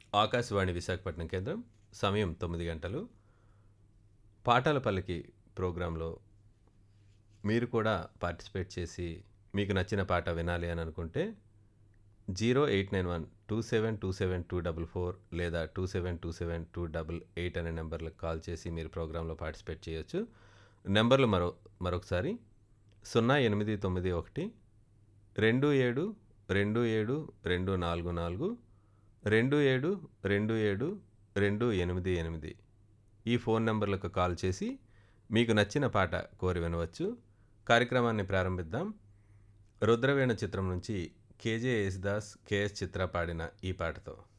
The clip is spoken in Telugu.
ఆకాశవాణి విశాఖపట్నం కేంద్రం. సమయం 9 గంటలు. పాటల పల్లకి ప్రోగ్రాంలో మీరు కూడా పార్టిసిపేట్ చేసి మీకు నచ్చిన పాట వినాలి అని అనుకుంటే 0891272724 లేదా 272728 అనే నెంబర్లకు కాల్ చేసి మీరు ప్రోగ్రాంలో పార్టిసిపేట్ చేయొచ్చు. నెంబర్లు మరొకసారి 0891 27 27 244 27 27 288 ఈ ఫోన్ నెంబర్లకు కాల్ చేసి మీకు నచ్చిన పాట కోరి వినవచ్చు. కార్యక్రమాన్ని ప్రారంభిద్దాం. రుద్రవీణ చిత్రం నుంచి కేజే యేసుదాస్, కేఎస్ చిత్ర పాడిన ఈ పాటతో.